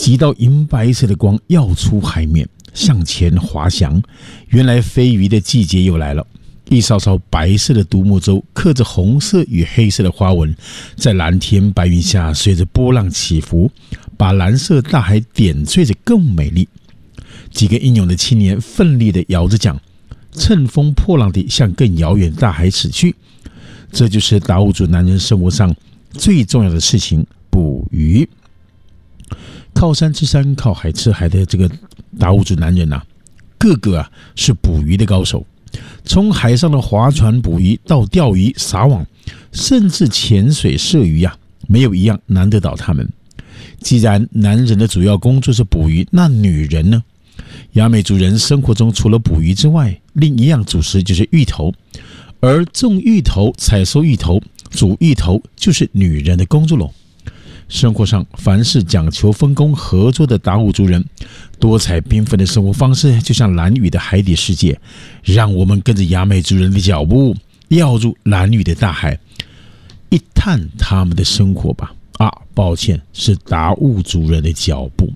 几道银白色的光耀出海面，向前滑翔。原来飞鱼的季节又来了。一艘艘白色的独木舟，刻着红色与黑色的花纹，在蓝天白云下随着波浪起伏，把蓝色大海点缀着更美丽。几个英勇的青年奋力地摇着桨，乘风破浪地向更遥远的大海驶去。这就是达悟族男人生活上最重要的事情——捕鱼。靠山吃山，靠海吃海的这个达悟族男人啊，个个是捕鱼的高手。从海上的划船捕鱼到钓鱼撒网，甚至潜水射鱼没有一样难得倒他们。既然男人的主要工作是捕鱼，那女人呢？雅美族人生活中除了捕鱼之外，另一样主食就是芋头，而种芋头、采收芋头、煮芋头就是女人的工作喽。生活上凡是讲求分工合作的达悟族人，多彩缤纷的生活方式就像蓝屿的海底世界，让我们跟着雅美族人的脚步，跃入蓝屿的大海，一探他们的生活吧。抱歉，是达悟族人的脚步。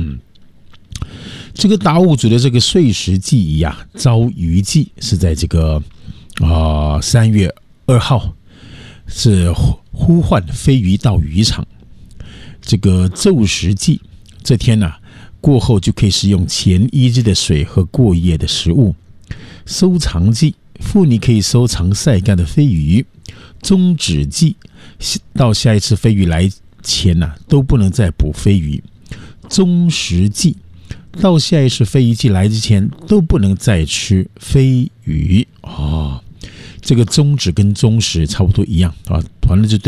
这个达悟族的这个岁时祭仪招鱼祭是在这个3月2号，是呼唤飞鱼到渔场。这个昼食祭这天过后就可以使用前一日的水和过夜的食物。收藏祭，妇女可以收藏晒干的飞鱼。终止祭，到下一次飞鱼来前都不能再捕飞鱼。终食祭，到下一次飞鱼季来之前都不能再吃飞鱼。这个终止跟终食差不多一样反正就